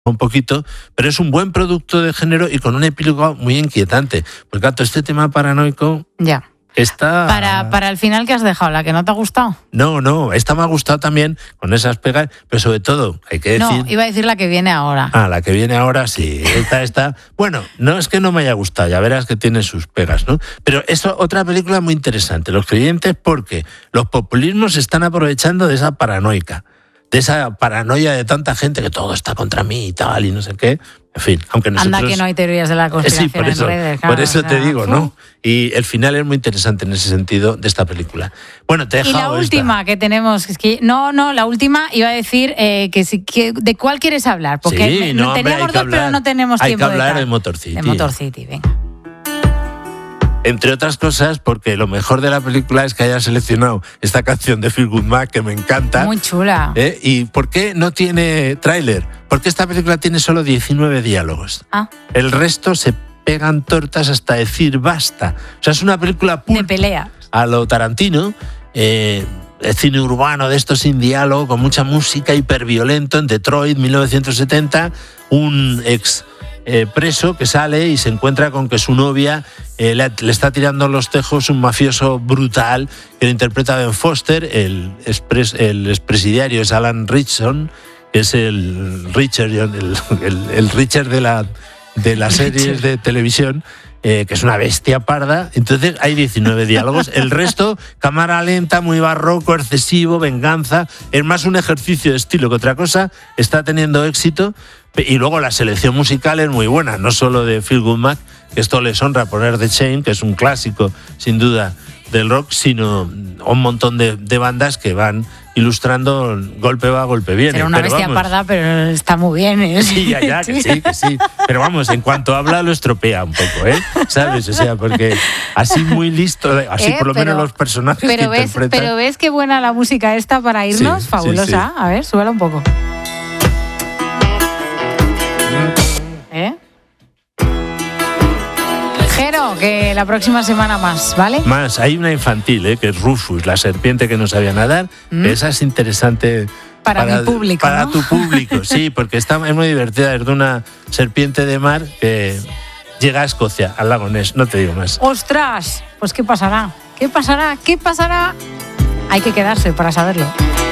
un poquito, pero es un buen producto de género y con un epílogo muy inquietante. Porque, claro, este tema paranoico... Ya. Está... Para el final que has dejado, ¿la que no te ha gustado? No, esta me ha gustado también con esas pegas, pero sobre todo, hay que decir... No, iba a decir la que viene ahora. Ah, la que viene ahora, sí. Esta. Bueno, no es que no me haya gustado, ya verás que tiene sus pegas, ¿no? Pero es otra película muy interesante, Los Creyentes, porque los populismos se están aprovechando de esa paranoia de tanta gente que todo está contra mí y tal, y no sé qué. En fin, aunque nosotros... Anda que no hay teorías de la conspiración sí, en redes. Claro, por eso te digo, ¿no? Y el final es muy interesante en ese sentido de esta película. Bueno, te he dejado y la última que tenemos, es que la última iba a decir ¿de cuál quieres hablar? Porque sí, teníamos dos, pero no tenemos tiempo de hablar de Motor City. De Motor City, venga. Entre otras cosas, porque lo mejor de la película es que haya seleccionado esta canción de Feel Good Mac, que me encanta. Muy chula. ¿Y por qué no tiene tráiler? Porque esta película tiene solo 19 diálogos. El resto se pegan tortas hasta decir basta. O sea, es una película de pelea. A lo Tarantino, el cine urbano de esto sin diálogo, con mucha música, hiperviolento. En Detroit, 1970, un ex... preso que sale y se encuentra con que su novia le está tirando los tejos un mafioso brutal que lo interpreta Ben Foster. El expresidiario es Alan Ritchson, que es el Richard de las series de televisión, que es una bestia parda. Entonces hay 19 diálogos. El resto, cámara lenta, muy barroco, excesivo, venganza. Es más un ejercicio de estilo que otra cosa. Está teniendo éxito. Y luego la selección musical es muy buena, no solo de Feel Good Mac, que esto les honra poner The Chain, que es un clásico, sin duda, del rock, sino un montón de bandas que van ilustrando golpe va, golpe viene. Era una bestia parda, pero está muy bien, ¿eh? Sí, que sí. Pero vamos, en cuanto habla lo estropea un poco, ¿eh? ¿Sabes? O sea, porque así muy listo, así por lo menos los personajes que interpretan. Pero ves qué buena la música esta para irnos, fabulosa. Sí. A ver, súbela un poco. Jero, que la próxima semana más, ¿vale? Más, hay una infantil, que es Rufus, la serpiente que no sabía nadar. Esa es interesante para mi público, para ¿no? tu público, sí, porque es muy divertida. Es de una serpiente de mar que llega a Escocia, al lago Ness, no te digo más. ¡Ostras! Pues ¿qué pasará? ¿Qué pasará? Hay que quedarse para saberlo.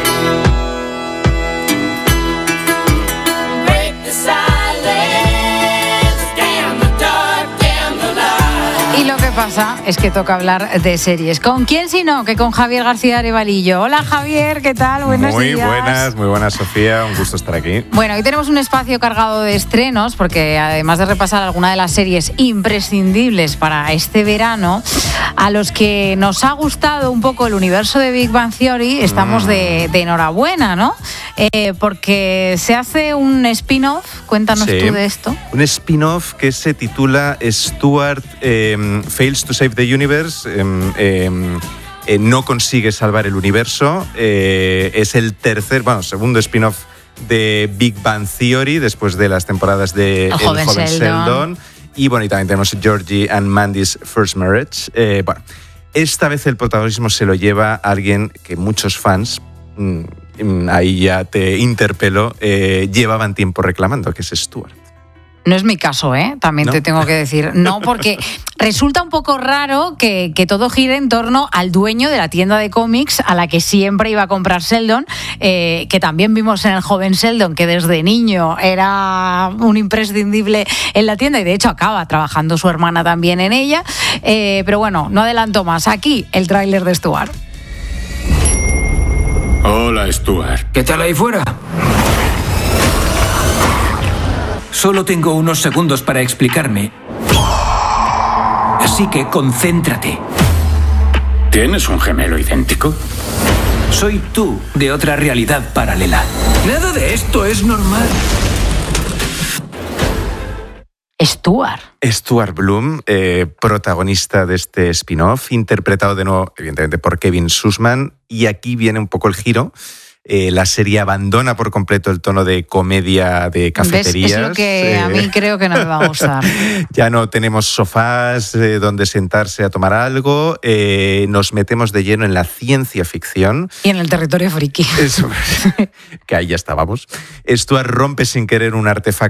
Y lo que pasa es que toca hablar de series. ¿Con quién si no que con Javier García Arevalillo? Hola Javier, ¿qué tal? Buenos días. Muy buenas Sofía, un gusto estar aquí. Bueno, hoy tenemos un espacio cargado de estrenos porque además de repasar alguna de las series imprescindibles para este verano, a los que nos ha gustado un poco el universo de Big Bang Theory, estamos de enhorabuena, ¿no? Porque se hace un spin-off, cuéntanos tú de esto. Un spin-off que se titula Stuart Fails to Save the Universe, no consigue salvar el universo. Es el segundo spin-off de Big Bang Theory después de las temporadas de El joven Sheldon. Y también tenemos Georgie and Mandy's First Marriage. Esta vez el protagonismo se lo lleva alguien que muchos fans, ahí ya te interpelo, llevaban tiempo reclamando, que es Stuart. No es mi caso, también ¿no? Te tengo que decir. No, porque resulta un poco raro que todo gire en torno al dueño de la tienda de cómics a la que siempre iba a comprar Sheldon, que también vimos en El joven Sheldon, que desde niño era un imprescindible en la tienda y de hecho acaba trabajando su hermana también en ella. Pero bueno, no adelanto más. Aquí el tráiler de Stuart. Hola, Stuart. ¿Qué tal ahí fuera? Solo tengo unos segundos para explicarme. Así que concéntrate. ¿Tienes un gemelo idéntico? Soy tú de otra realidad paralela. Nada de esto es normal. Stuart Bloom, protagonista de este spin-off, interpretado de nuevo, evidentemente, por Kevin Sussman. Y aquí viene un poco el giro. La serie abandona por completo el tono de comedia de cafeterías. Es lo que a mí creo que no me va a gustar. Ya no tenemos sofás donde sentarse a tomar algo. Nos metemos de lleno en la ciencia ficción. Y en el territorio friki. Eso, que ahí ya estábamos. Stuart rompe sin querer un artefacto